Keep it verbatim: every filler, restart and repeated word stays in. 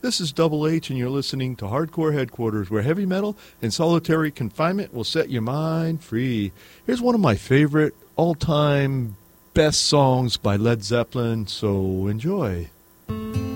This is Double H, and you're listening to Hardcore Headquarters, where heavy metal and solitary confinement will set your mind free. Here's one of my favorite all-time best songs by Led Zeppelin, so enjoy.